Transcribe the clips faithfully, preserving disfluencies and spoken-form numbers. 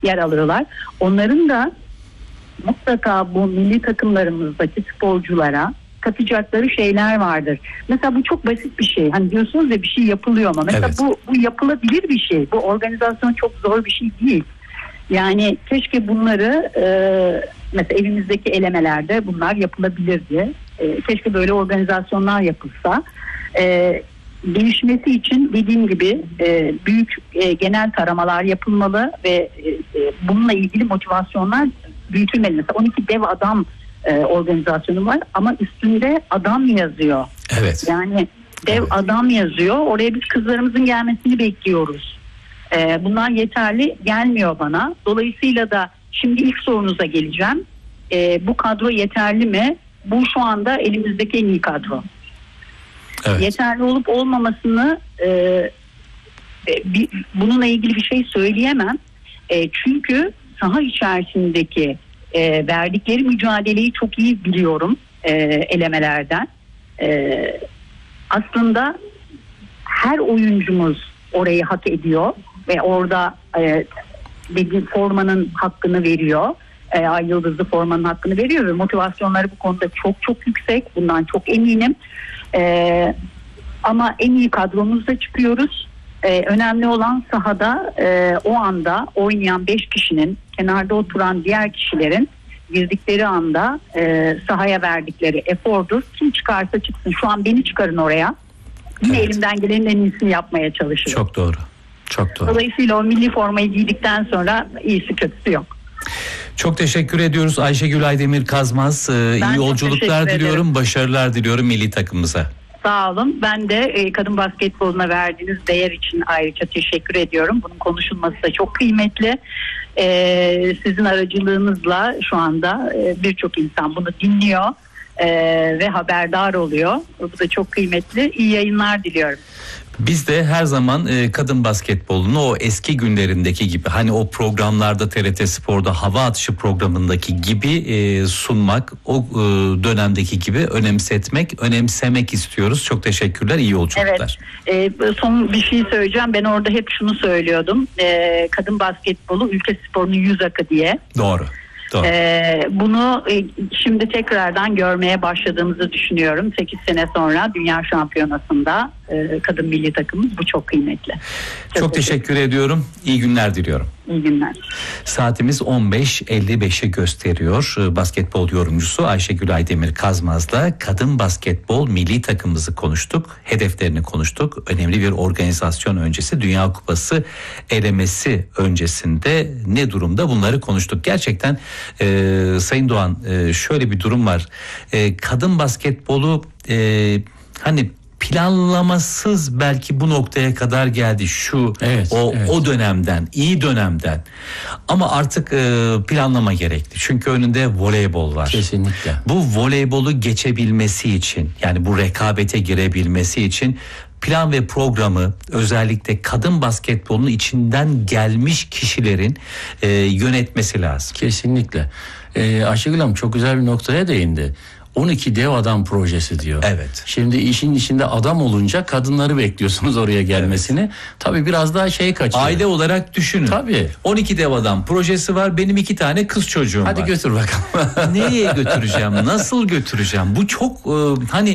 yer alıyorlar. Onların da mutlaka bu milli takımlarımızdaki sporculara katacakları şeyler vardır. Mesela bu çok basit bir şey. Hani diyorsunuz ya bir şey yapılıyor ama mesela Evet. bu, bu yapılabilir bir şey. Bu organizasyon çok zor bir şey değil. Yani keşke bunları e, mesela evimizdeki elemelerde bunlar yapılabilirdi. E, keşke böyle organizasyonlar yapılsa. E, gelişmesi için dediğim gibi e, büyük e, genel taramalar yapılmalı ve e, e, bununla ilgili motivasyonlar büyütülmeli. Mesela on iki dev adam e, organizasyonu var ama üstünde adam yazıyor. Evet. Yani dev Evet. adam yazıyor. Oraya biz kızlarımızın gelmesini bekliyoruz. E, bunlar yeterli gelmiyor bana. Dolayısıyla da şimdi ilk sorunuza geleceğim. E, bu kadro yeterli mi? Bu şu anda elimizdeki en iyi kadro. Evet. Yeterli olup olmamasını e, bir, bununla ilgili bir şey söyleyemem. E, çünkü saha içerisindeki e, verdikleri mücadeleyi çok iyi biliyorum e, elemelerden. E, aslında her oyuncumuz orayı hak ediyor ve orada e, dediğim formanın hakkını veriyor. E, Ay Yıldızlı formanın hakkını veriyor ve motivasyonları bu konuda çok çok yüksek. Bundan çok eminim. E, ama en iyi kadromuzda çıkıyoruz. E, önemli olan sahada e, o anda oynayan beş kişinin, kenarda oturan diğer kişilerin girdikleri anda e, sahaya verdikleri efordur. Kim çıkarsa çıksın. Şu an beni çıkarın oraya. Yine Evet. elimden gelenin en iyisini yapmaya çalışırım. Çok doğru. Çok doğru. Dolayısıyla o milli formayı giydikten sonra iyisi kötüsü yok. Çok teşekkür ediyoruz Ayşegül Aydemir Kazmaz. Ee, Ben iyi çok yolculuklar teşekkür diliyorum. ederim. Başarılar diliyorum milli takımımıza. Sağ olun. Ben de e, kadın basketboluna verdiğiniz değer için ayrıca teşekkür ediyorum. Bunun konuşulması da çok kıymetli. E, sizin aracılığınızla şu anda e, birçok insan bunu dinliyor e, ve haberdar oluyor. Bu da çok kıymetli. İyi yayınlar diliyorum. Biz de her zaman e, kadın basketbolunu o eski günlerindeki gibi, hani o programlarda T R T Spor'da hava atışı programındaki gibi e, sunmak, o e, dönemdeki gibi önemsetmek, önemsemek istiyoruz. Çok teşekkürler, iyi yolculuklar. Evet. E, son bir şey söyleyeceğim. Ben orada hep şunu söylüyordum. E, kadın basketbolu ülke sporunun yüz akı diye. Doğru. Doğru. Ee, bunu e, şimdi tekrardan görmeye başladığımızı düşünüyorum. sekiz sene sonra Dünya Şampiyonası'nda e, kadın milli takımımız, bu çok kıymetli. Çok, çok teşekkür, teşekkür ediyorum. İyi günler diliyorum. İyi günler. Saatimiz on beş elli beşi gösteriyor. Basketbol yorumcusu Ayşegül Aydemir Kazmaz'la kadın basketbol milli takımımızı konuştuk. Hedeflerini konuştuk. Önemli bir organizasyon öncesi, Dünya Kupası elemesi öncesinde ne durumda, bunları konuştuk. Gerçekten e, Sayın Doğan, e, şöyle bir durum var. E, kadın basketbolu e, hani planlamasız belki bu noktaya kadar geldi, şu evet, o evet. o dönemden, iyi dönemden, ama artık e, planlama gerekli çünkü önünde voleybol var. Kesinlikle. Bu voleybolu geçebilmesi için, yani bu rekabete girebilmesi için plan ve programı, özellikle kadın basketbolunun içinden gelmiş kişilerin e, yönetmesi lazım. Kesinlikle. Ee, Ayşegül Hanım çok güzel bir noktaya değindi. on iki dev adam projesi diyor. Evet. Şimdi işin içinde adam olunca kadınları bekliyorsunuz oraya gelmesini. Evet. Tabii biraz daha şey kaçıyor. Aile olarak düşünün. Tabii. on iki dev adam projesi var. Benim iki tane kız çocuğum Hadi var. Hadi götür bakalım. Nereye götüreceğim? Nasıl götüreceğim? Bu çok e, hani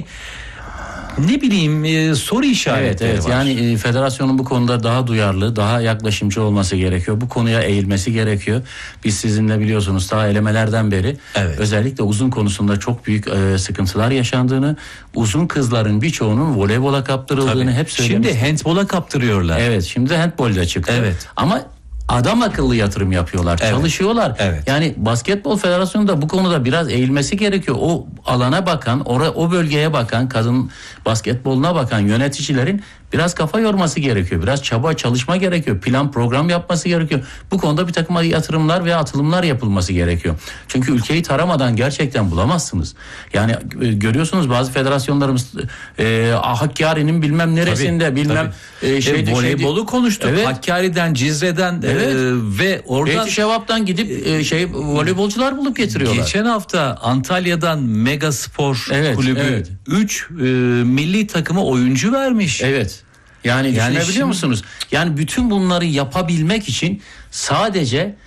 ne bileyim e, soru işaretleri evet, evet. var. Yani e, federasyonun bu konuda daha duyarlı, daha yaklaşımcı olması gerekiyor. Bu konuya eğilmesi gerekiyor. Biz sizinle biliyorsunuz daha elemelerden beri evet. özellikle uzun konusunda çok büyük e, sıkıntılar yaşandığını, uzun kızların birçoğunun voleybola kaptırıldığını Tabii. hep söylemiştik. Şimdi handbola kaptırıyorlar. Evet, şimdi de handbolda çıktı. Evet. Ama adam akıllı yatırım yapıyorlar, evet. çalışıyorlar. Evet. Yani Basketbol Federasyonu da bu konuda biraz eğilmesi gerekiyor. O alana bakan, oraya, o bölgeye bakan, kadın basketboluna bakan yöneticilerin biraz kafa yorması gerekiyor. Biraz çaba, çalışma gerekiyor. Plan, program yapması gerekiyor. Bu konuda bir takım yatırımlar ve atılımlar yapılması gerekiyor. Çünkü ülkeyi taramadan gerçekten bulamazsınız. Yani e, görüyorsunuz bazı federasyonlarımız e, Hakkari'nin bilmem neresinde tabii, bilmem tabii. E, şeydi, e, voleybolu şeydi. konuştuk. Evet. Hakkari'den, Cizre'den evet. e, ve oradan Beyt-i Şevap'tan gidip e, şey voleybolcular bulup getiriyorlar. Geçen hafta Antalya'dan Mega Spor evet, Kulübü üç evet. e, milli takıma oyuncu vermiş. Evet. Yani, yani düşünebiliyor şimdi... musunuz? Yani bütün bunları yapabilmek için sadece